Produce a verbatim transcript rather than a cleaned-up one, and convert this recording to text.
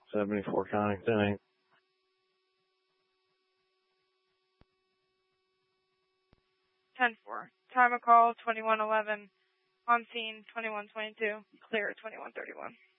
seventy-four counting thinning. ten four. Time of call, twenty-one eleven. On scene, twenty-one twenty-two. Clear, twenty-one thirty-one.